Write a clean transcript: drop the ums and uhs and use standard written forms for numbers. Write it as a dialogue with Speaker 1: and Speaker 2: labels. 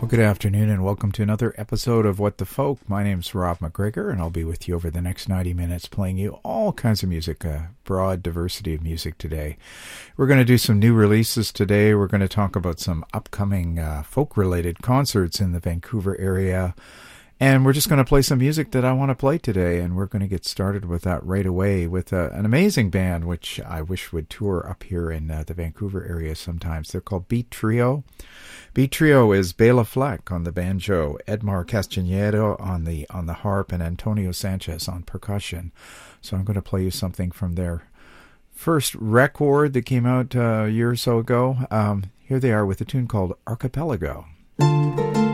Speaker 1: good afternoon and welcome to another episode of What the Folk. My name's Rob McGregor and I'll be with you over the next 90 minutes playing you all kinds of music, a broad diversity of music today. We're going to do some new releases today. We're going to talk about some upcoming folk-related concerts in the Vancouver area. And we're just going to play some music that I want to play today, and we're going to get started with that right away with an amazing band, which I wish would tour up here in the Vancouver area sometimes. They're called Beat Trio. Beat Trio is Bela Fleck on the banjo, Edmar Castanheira on the harp, and Antonio Sanchez on percussion. So I'm going to play you something from their first record that came out a year or so ago. Here they are with a tune called Archipelago.